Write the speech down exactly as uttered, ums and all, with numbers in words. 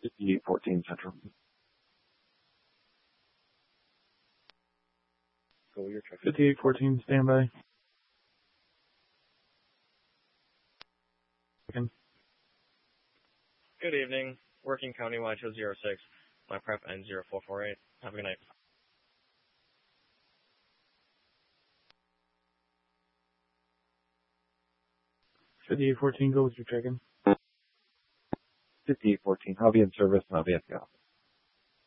fifty-eight fourteen Central. Go your check. fifty-eight fourteen, standby. Good evening. Working countywide show zero six. My prep ends zero four four eight. Have a good night. fifty-eight fourteen, go with your check-in. fifty-eight fourteen, I'll be in service and I'll be at the office.